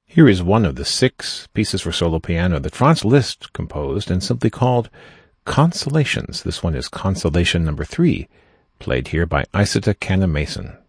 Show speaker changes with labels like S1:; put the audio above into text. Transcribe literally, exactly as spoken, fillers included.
S1: Here is one of the six pieces for solo piano that Franz Liszt composed and simply called Consolations. This one is Consolation number three, played here by Isata Canna Mason.